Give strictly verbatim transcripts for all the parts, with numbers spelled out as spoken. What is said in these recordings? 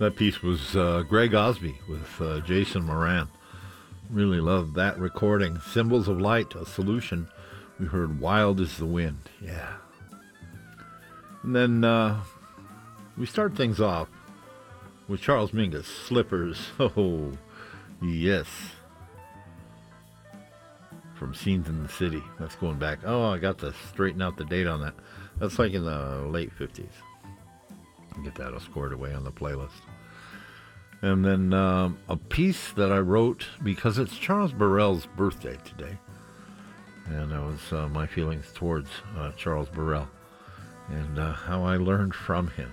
That piece was uh, Greg Osby with uh, Jason Moran. Really loved that recording. Symbols of Light, A Solution. We heard Wild as the Wind. Yeah. And then uh, we start things off with Charles Mingus, Slippers. Oh, yes. From Scenes in the City. That's going back. Oh, I got to straighten out the date on that. That's like in the late fifties. Get that all scored away on the playlist. And then um, a piece that I wrote because it's Charles Burrell's birthday today. And that was uh, my feelings towards uh, Charles Burrell and uh, how I learned from him.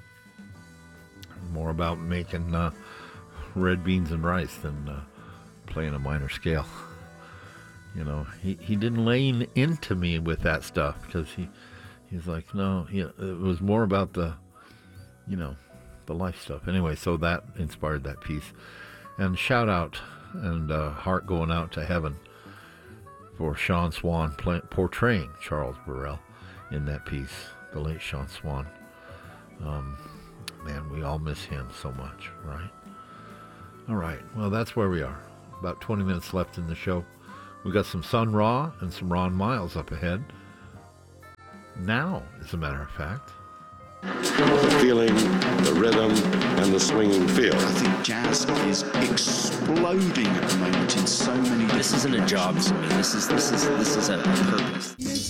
More about making uh, red beans and rice than uh, playing a minor scale. You know, he, he didn't lean into me with that stuff because he he's like, no, you know, it was more about the, you know, the life stuff. Anyway, so that inspired that piece. And shout out and uh, heart going out to heaven for Sean Swan play, portraying Charles Burrell in that piece, the late Sean Swan. Um, man, we all miss him so much, right? All right, well, that's where we are. About twenty minutes left in the show. We got some Sun Ra and some Ron Miles up ahead. Now, as a matter of fact. The feeling, the rhythm, and the swinging feel. I think jazz is exploding at the moment in so many. This isn't a job to me. This is this is this is a purpose.